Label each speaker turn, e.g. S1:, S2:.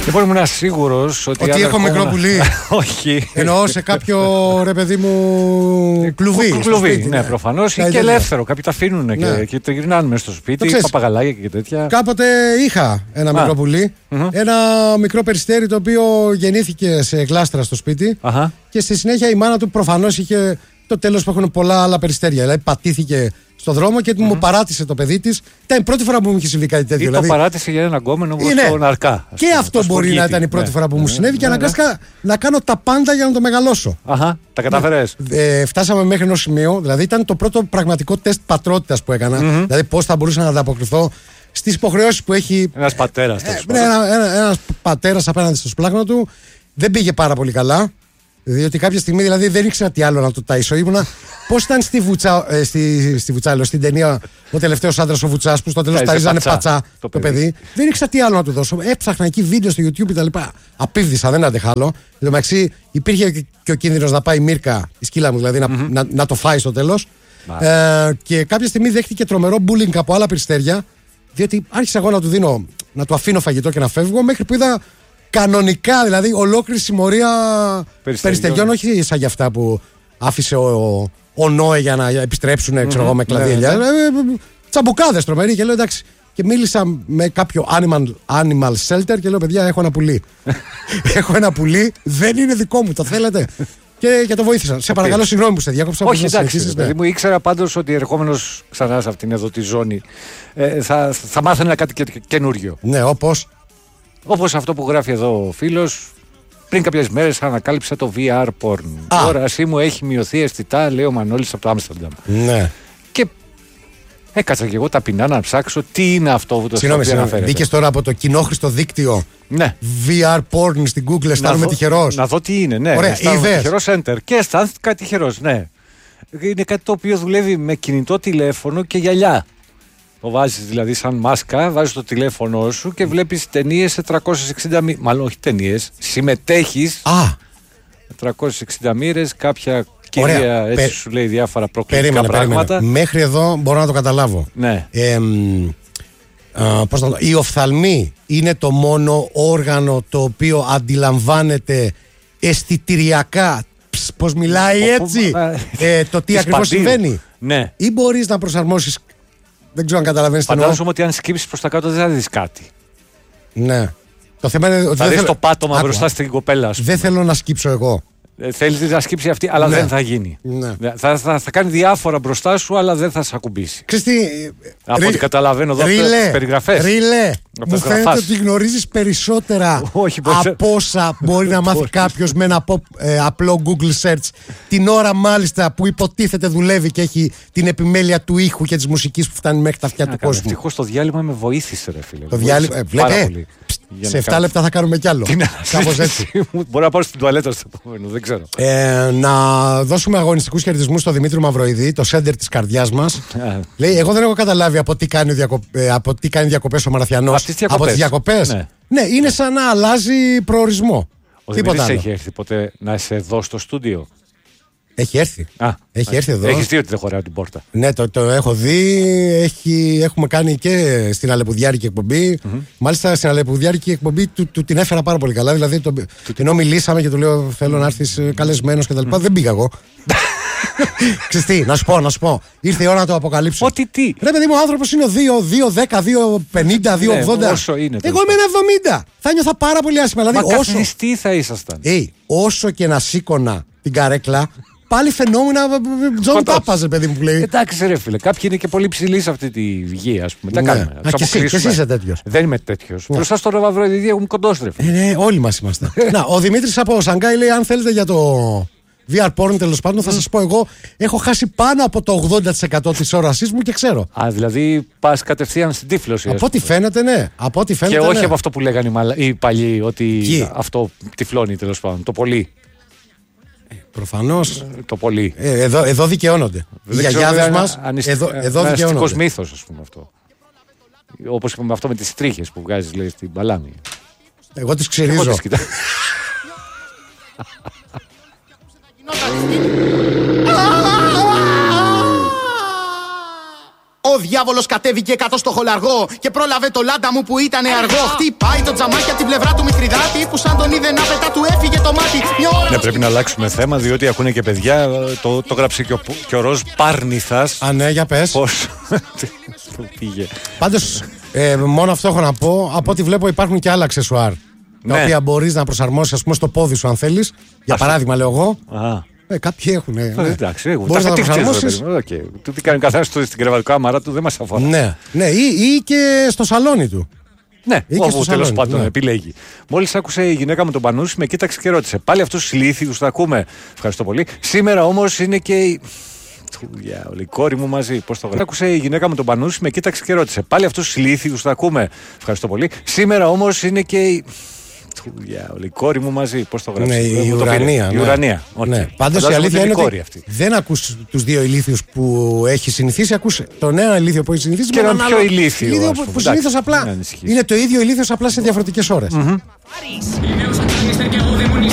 S1: Λοιπόν, ήμουν σίγουρος ότι
S2: έχω μικρό πουλί.
S1: Όχι.
S2: Εννοώ σε κάποιο ρε παιδί μου κλουβί.
S1: Ναι, προφανώς. Ή και ελεύθερο. Κάποιοι τα αφήνουν και το γυρνάνε μέσα στο σπίτι. Παπαγαλάκια και τέτοια.
S2: Κάποτε είχα ένα μικρό πουλί. Ένα μικρό περιστέρι το οποίο γεννήθηκε σε γλάστρα στο σπίτι. Και στη συνέχεια η μάνα του προφανώς είχε το τέλος που έχουν πολλά άλλα περιστέρια. Δηλαδή πατήθηκε στο δρόμο και μου παράτησε το παιδί της. Ήταν η πρώτη φορά που μου είχε συμβεί κάτι τέτοιο.
S1: Ή το παράτησε για έναν γκόμενο στον Αρκά.
S2: Και αυτό μπορεί να ήταν η πρώτη φορά που μου συνέβη και αναγκάστηκα να κάνω τα πάντα για να το μεγαλώσω.
S1: Τα κατάφερες.
S2: Φτάσαμε μέχρι ενός σημείου. Δηλαδή ήταν το πρώτο πραγματικό τεστ πατρότητας που έκανα. Δηλαδή πώς θα μπορούσα να ανταποκριθώ στις υποχρεώσεις που έχει
S1: ένας πατέρας.
S2: Ένας πατέρας απέναντι στο σπλάχνο του. Δεν πήγε πάρα πολύ καλά. Διότι κάποια στιγμή δηλαδή δεν ήξερα τι άλλο να το ταΐσω. Ήμουνα πώς ήταν στη Βουτσάλο, στην ταινία Ο τελευταίος άντρας ο Βουτσάς που στο τέλος ταΐζανε πατσά το παιδί. Δεν ήξερα τι άλλο να του δώσω. Έψαχνα εκεί βίντεο στο YouTube κτλ. Απίβδησα, δεν αντέχα άλλο. Εν τω μεταξύ υπήρχε και ο κίνδυνος να πάει η Μύρκα, η σκύλα μου δηλαδή, να το φάει στο τέλος. Και κάποια στιγμή δέχτηκε τρομερό bullying από άλλα περιστέρια. Διότι άρχισα εγώ να του δίνω, να του αφήνω φαγητό και να φεύγω μέχρι που είδα. Κανονικά, δηλαδή, ολόκληρη συμμορία περιστεριών, όχι σαν για αυτά που άφησε ο Νόε για να επιστρέψουν, ξέρω εγώ, με κλαδί. Τσαμπουκάδες τρομεροί και λέω εντάξει. Και μίλησα με κάποιο animal shelter και λέω παιδιά, έχω ένα πουλί. Έχω ένα πουλί, δεν είναι δικό μου, το θέλετε. Και το βοήθησα. Σε παρακαλώ, συγγνώμη που σε διάκοψα.
S1: Όχι, εντάξει. Μου ήξερα πάντως ότι ερχόμενος ξανά σε αυτήν εδώ τη ζώνη θα μάθαινα κάτι καινούριο.
S2: Ναι,
S1: όπως αυτό που γράφει εδώ ο φίλος, πριν κάποιες μέρες ανακάλυψα το VR porn. Η όρασή μου έχει μειωθεί αισθητά, λέει ο Μανώλης από το Άμστερνταμ.
S2: Ναι.
S1: Και έκατσα και εγώ ταπεινά να ψάξω τι είναι αυτό που το αναφέρεται.
S2: Μπήκες τώρα από το κοινόχρηστο δίκτυο VR porn στην Google, αισθάνομαι τυχερός.
S1: Να δω τι είναι, ναι.
S2: Ωραία,
S1: τυχερός enter και αισθάνθηκα τυχερός, ναι. Είναι κάτι το οποίο δουλεύει με κινητό τηλέφωνο και γυαλιά. Το βάζεις δηλαδή σαν μάσκα, βάζεις το τηλέφωνο σου και βλέπεις ταινίες σε 360 μοίρες. Μάλλον όχι ταινίες, συμμετέχεις. 360 μοίρες, κάποια κυρία έτσι σου λέει διάφορα προκλητικά πράγματα.
S2: Μέχρι εδώ μπορώ να το καταλάβω.
S1: Ναι.
S2: Η οφθαλμή είναι το μόνο όργανο το οποίο αντιλαμβάνεται αισθητηριακά πως μιλάει έτσι το τι ακριβώς συμβαίνει.
S1: Ναι.
S2: Ή μπορείς να προσαρμόσεις. Δεν ξέρω αν καταλαβαίνεις τι εννοώ.
S1: Φαντάζομαι ότι αν σκύψεις προς τα κάτω δεν θα δεις κάτι.
S2: Ναι. Το θέμα είναι ότι
S1: θα δεις το πάτωμα μπροστά στην κοπέλα.
S2: Δεν θέλω να σκύψω εγώ.
S1: Θέλεις να σκύψει αυτή, αλλά δεν θα γίνει.
S2: Ναι.
S1: Θα κάνει διάφορα μπροστά σου, αλλά δεν θα σε ακουμπήσει. Από ό,τι καταλαβαίνω εδώ από τις περιγραφές.
S2: Ρίλε, μου φαίνεται ότι γνωρίζεις περισσότερα από όσα μπορεί να μάθει κάποιος με ένα απλό Google search. Την ώρα μάλιστα που υποτίθεται δουλεύει και έχει την επιμέλεια του ήχου και της μουσικής που φτάνει μέχρι τα αυτιά του κόσμου.
S1: Ευτυχώς το διάλειμμα με βοήθησε, ρε φίλε.
S2: Το διάλειμμα, βλέπε. Σε 7 λεπτά θα κάνουμε κι άλλο. Κάπως έτσι.
S1: Μπορώ να πάω στην τουαλέτα στο επόμενο, δεν ξέρω.
S2: Να δώσουμε αγωνιστικούς χαιρετισμούς στον Δημήτρη Μαυροειδή, το σέντερ της καρδιάς μας. Λέει, εγώ δεν έχω καταλάβει από τι κάνει διακοπές ο Μαραθιανός. Από τις διακοπές. Ναι, είναι σαν να αλλάζει προορισμό.
S1: Ο Δημήτρης έχει έρθει ποτέ να είσαι εδώ στο στούντιο?
S2: Έχει έρθει. Έχει έρθει εδώ.
S1: Έχεις δει ότι δεν χωράει την πόρτα? Ναι,
S2: το έχω δει. Έχουμε κάνει και στην αλεπουδιάρικη εκπομπή. Μάλιστα στην αλεπουδιάρικη εκπομπή του την έφερα πάρα πολύ καλά. Δηλαδή, ενώ μιλήσαμε και του λέω θέλω να έρθεις καλεσμένος κτλ. Δεν πήγα εγώ. Ξέρεις τι, να σου πω. Ήρθε η ώρα να το αποκαλύψω.
S1: Ότι τι.
S2: Ρε παιδί μου, ο άνθρωπος είναι 2,10, 2,50, 2,80.
S1: Όσο είναι.
S2: Εγώ είμαι 1,70. Θα νιώθα πάρα πολύ άσχημα.
S1: Δηλαδή, καθιστή θα ήσασταν.
S2: Όσο και να σήκωνα την καρέκλα. Πάλι φαινόμενα Τζον Τάπας, παιδί μου που λέει.
S1: Εντάξει, ρε φίλε. Κάποιοι είναι και πολύ ψηλοί σε αυτή τη γη, ας πούμε. Τα κάνουμε.
S2: Και εσύ είσαι τέτοιος.
S1: Δεν είμαι τέτοιος. Μπροστά στο Μαυροειδή εγώ είμαι κοντός, ρε φίλε.
S2: Όλοι μας είμαστε. Ο Δημήτρης από Σανγκάι λέει: αν θέλετε για το VR porn, τέλος πάντων, θα σας πω εγώ, έχω χάσει πάνω από το 80% της όρασής μου και ξέρω.
S1: Δηλαδή πας κατευθείαν στην τύφλωση.
S2: Από ό,τι φαίνεται, ναι.
S1: Και όχι από αυτό που λέγανε οι παλιοί, ότι αυτό τυφλώνει, τέλος πάντων. Το πολύ.
S2: Προφανώς.
S1: Το πολύ.
S2: Εδώ δικαιώνονται. Οι γιαγιάδες μας. Εδώ δικαιώνονται. Είναι αστικός
S1: μύθος, ας πούμε αυτό. Όπως είπαμε αυτό με τις τρίχες που βγάζεις, λέει, στην παλάμη.
S2: Εγώ τις ξυρίζω.
S3: Ο διάβολος κατέβηκε κάτω στο χολαργό και πρόλαβε το λάντα μου που ήταν αργό. Χτυπάει το τζαμάκι από την πλευρά του Μηθριδάτη που σαν τον είδε να πετά του έφυγε το μάτι.
S1: Ναι, πρέπει να αλλάξουμε θέμα διότι ακούνε και παιδιά. Το γράψε και ο Ροζ Πάρνηθας.
S2: Α, ναι, για πες.
S1: Πώς πήγε.
S2: Πάντως, μόνο αυτό έχω να πω. Από ό,τι βλέπω υπάρχουν και άλλα αξεσουάρ.
S1: Ναι.
S2: Τα οποία μπορείς να προσαρμόσεις, ας πούμε, στο πόδι σου αν θέλεις. Για παράδειγμα, λέω εγώ. Κάποιοι έχουν.
S1: Εντάξει,
S2: μπορείς να το προσαρμόσεις.
S1: Του τι κάνει ο καθένας στην κρεβατοκάμαρα του, δεν μας αφορά.
S2: Ναι, ή και στο σαλόνι του.
S1: Ναι, όπου τέλος πάντων επιλέγει. Μόλις άκουσε η γυναίκα μου τον Πανούση, με κοίταξε και ρώτησε. Πάλι αυτούς τους ηλίθιους θα ακούμε. Ευχαριστώ πολύ. Σήμερα όμως είναι και η. Η κόρη μου μαζί. Πώς το γράφει. Άκουσε η γυναίκα μου τον Πανούση, με κοίταξε και ρώτησε. Πάλι αυτούς τους ηλίθιους θα ακούμε. Ευχαριστώ πολύ. Σήμερα όμως είναι και η. Η κόρη μου μαζί. Πώς το γράφει.
S2: Ναι, η Ουρανία.
S1: Η Ουρανία.
S2: Ναι. Πάντως η αλήθεια είναι ότι δεν ακούς τους δύο ηλίθιους που έχει συνηθίσει. Ακούς τον ένα ηλίθιο που έχει συνηθίσει
S1: και έναν πιο ηλίθιο.
S2: Που συνήθως απλά είναι το ίδιο ηλίθιος, απλά σε διαφορετικές ώρες.